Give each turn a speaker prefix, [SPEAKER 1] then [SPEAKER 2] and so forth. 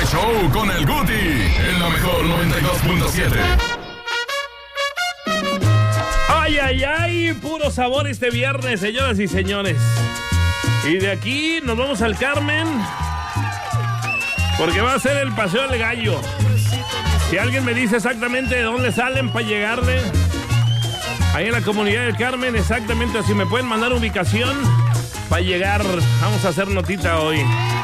[SPEAKER 1] Show con el Guti en la mejor 92.7.
[SPEAKER 2] Ay, ay, ay, puro sabor este viernes, señoras y señores. Y de aquí nos vamos al Carmen, porque va a ser el paseo del gallo. Si alguien me dice exactamente de dónde salen para llegarle, ahí en la comunidad del Carmen, exactamente, si me pueden mandar ubicación para llegar, vamos a hacer notita hoy.